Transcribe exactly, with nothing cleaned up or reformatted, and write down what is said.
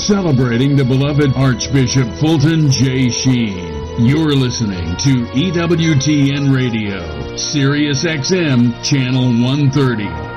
celebrating the beloved Archbishop Fulton J. Sheen. You're listening to E W T N Radio, Sirius X M, Channel one thirty.